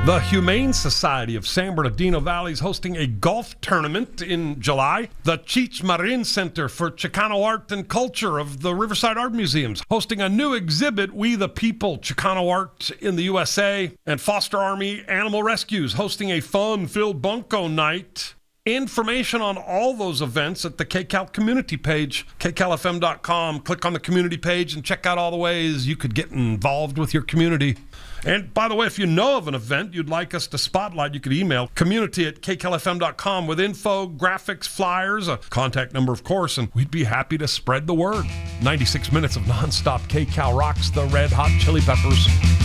The Humane Society of San Bernardino Valley is hosting a golf tournament in July. The Cheech Marin Center for Chicano Art and Culture of the Riverside Art Museums hosting a new exhibit, We the People, Chicano Art in the USA. And Foster Army Animal Rescues hosting a fun-filled bunco night. Information on all those events at the KCAL community page, kcalfm.com. Click on the community page and check out all the ways you could get involved with your community. And by the way, if you know of an event you'd like us to spotlight, you could email community@kcalfm.com with info, graphics, flyers, a contact number, of course, and we'd be happy to spread the word. 96 minutes of nonstop KCAL rocks, the Red Hot Chili Peppers.